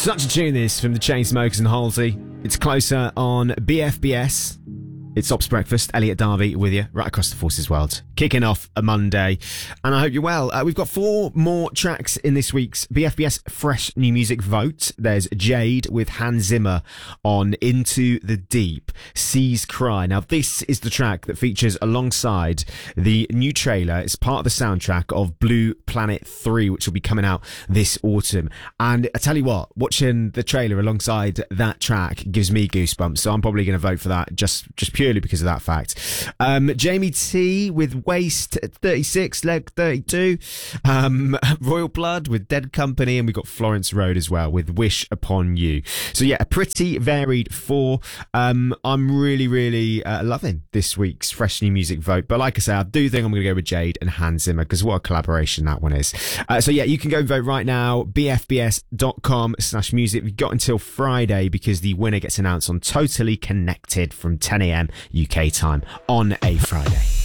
Such a tune this from the Chainsmokers and Halsey. It's Closer on BFBS. It's Ops Breakfast. Elliot Darby with you right across the Forces world. Kicking off a Monday, and I hope you're well. We've got 4 more tracks in this week's BFBS Fresh New Music Vote. There's Jade with Hans Zimmer on Into the Deep, Seas Cry. Now, this is the track that features alongside the new trailer. It's part of the soundtrack of Blue Planet 3, which will be coming out this autumn. And I tell you what, watching the trailer alongside that track gives me goosebumps, so I'm probably going to vote for that just purely because of that fact. Jamie T with Waste 36, Leg 32, Royal Blood with Dead Company, and we've got Florence Road as well with Wish Upon You. So yeah, a pretty varied 4. I'm really loving this week's Fresh New Music Vote, but like I say, I do think I'm going to go with Jade and Hans Zimmer, because what a collaboration that one is. So yeah, you can go and vote right now, bfbs.com/music. We've got until Friday, because the winner gets announced on Totally Connected from 10 a.m. UK time on a Friday.